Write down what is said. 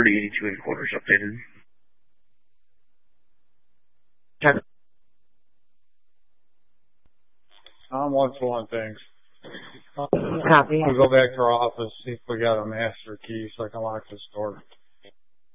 3082 and quarters updated. I'm 141, thanks. Copy. We'll go back to our office, see if we got a master key so I can lock this door.